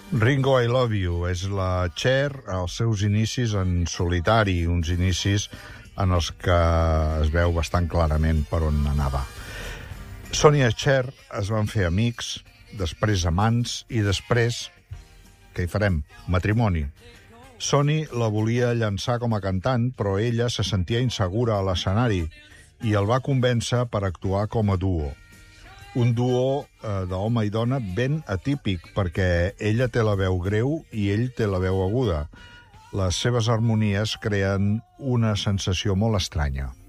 Ringo, I Love You és la Cher als seus inicis en solitari, uns inicis en els que es veu bastant clarament per on anava. Sonia i Cher es van fer amics, després amants i després, què hi farem? Matrimoni. Sonny la volia llançar com a cantant, però ella se sentia insegura a l'escenari i el va convèncer per actuar com a duo. Un duo d'home i dona ben atípic, perquè ella té la veu greu i ell té la veu aguda. Les seves harmonies creen una sensació molt estranya.